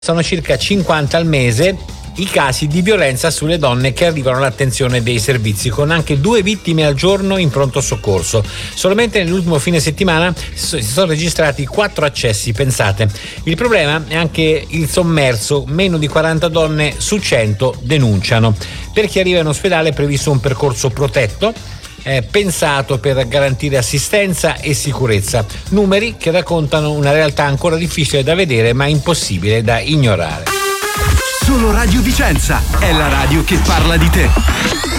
Sono circa 50 al mese i casi di violenza sulle donne che arrivano all'attenzione dei servizi, con anche 2 vittime al giorno in pronto soccorso. Solamente nell'ultimo fine settimana si sono registrati 4 accessi, pensate. Il problema è anche il sommerso, meno di 40 donne su 100 denunciano. Per chi arriva in ospedale è previsto un percorso protetto, pensato per garantire assistenza e sicurezza. Numeri che raccontano una realtà ancora difficile da vedere ma impossibile da ignorare. Solo Radio Vicenza è la radio che parla di te.